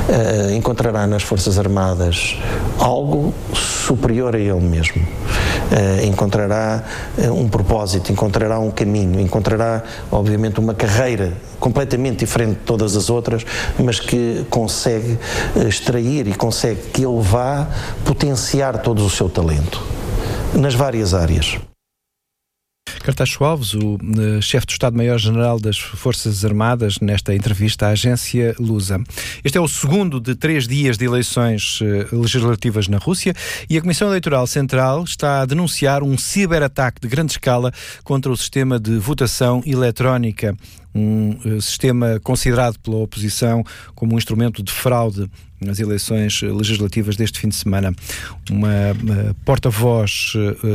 encontrará nas Forças Armadas algo superior a ele mesmo. Encontrará um propósito, encontrará um caminho, encontrará, obviamente, uma carreira completamente diferente de todas as outras, mas que consegue extrair e consegue que ele vá potenciar todo o seu talento, nas várias áreas. Cartacho Alves, o chefe do Estado-Maior-General das Forças Armadas, nesta entrevista à agência Lusa. Este é o segundo de 3 dias de eleições legislativas na Rússia e a Comissão Eleitoral Central está a denunciar um ciberataque de grande escala contra o sistema de votação eletrónica, um sistema considerado pela oposição como um instrumento de fraude nas eleições legislativas deste fim de semana. Uma porta-voz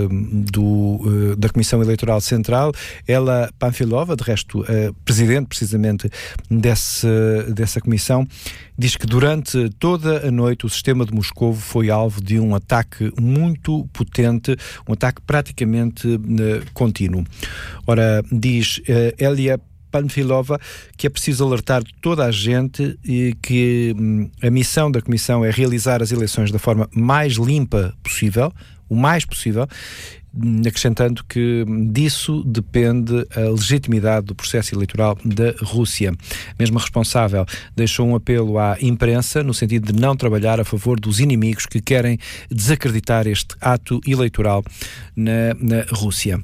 da Comissão Eleitoral Central, Ela Panfilova, de resto presidente precisamente dessa comissão, diz que durante toda a noite o sistema de Moscovo foi alvo de um ataque muito potente, um ataque praticamente contínuo. Ora, diz Elia Panfilova que é preciso alertar toda a gente e que a missão da Comissão é realizar as eleições da forma mais limpa possível, o mais possível, acrescentando que disso depende a legitimidade do processo eleitoral da Rússia. A mesma responsável deixou um apelo à imprensa no sentido de não trabalhar a favor dos inimigos que querem desacreditar este ato eleitoral na Rússia.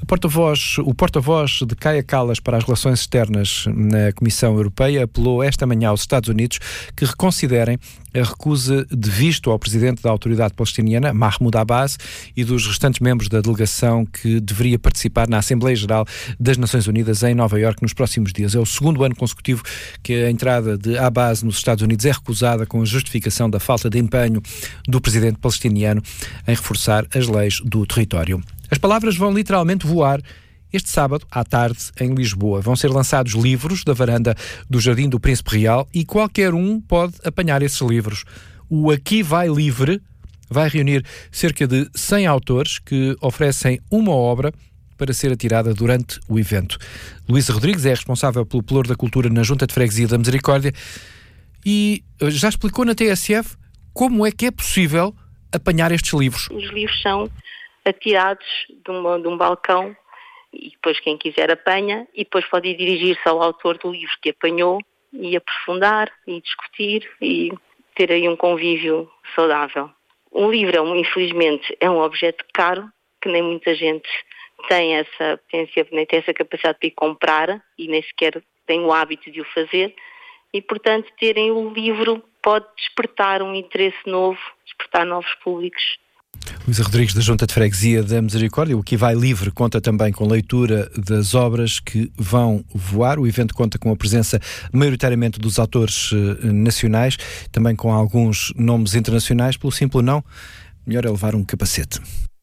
O porta-voz de Kaja Kallas para as relações externas na Comissão Europeia apelou esta manhã aos Estados Unidos que reconsiderem a recusa de visto ao presidente da Autoridade Palestiniana, Mahmoud Abbas, e dos restantes membros da delegação que deveria participar na Assembleia Geral das Nações Unidas em Nova Iorque nos próximos dias. É o segundo ano consecutivo que a entrada de Abbas nos Estados Unidos é recusada com a justificação da falta de empenho do presidente palestiniano em reforçar as leis do território. As palavras vão literalmente voar. Este sábado, à tarde, em Lisboa, vão ser lançados livros da varanda do Jardim do Príncipe Real e qualquer um pode apanhar esses livros. O Aqui Vai Livre vai reunir cerca de 100 autores que oferecem uma obra para ser atirada durante o evento. Luísa Rodrigues é responsável pelo Pelouro da Cultura na Junta de Freguesia da Misericórdia e já explicou na TSF como é que é possível apanhar estes livros. Os livros são atirados de um balcão e depois quem quiser apanha e depois pode ir dirigir-se ao autor do livro que apanhou e aprofundar e discutir e ter aí um convívio saudável. Um livro, infelizmente, é um objeto caro que nem muita gente tem essa potência, nem tem essa capacidade de ir comprar e nem sequer tem o hábito de o fazer e, portanto, terem o livro pode despertar um interesse novo, despertar novos públicos. Luísa Rodrigues, da Junta de Freguesia da Misericórdia. O Aqui Vai Livre conta também com leitura das obras que vão voar. O evento conta com a presença maioritariamente dos autores nacionais, também com alguns nomes internacionais. Pelo simples não, melhor é levar um capacete.